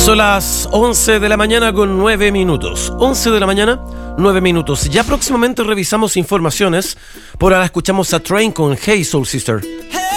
Son las 11 de la mañana con 9 minutos. 11 de la mañana, 9 minutos. Ya próximamente revisamos informaciones. Por ahora escuchamos a Train con Hey Soul Sister. Hey!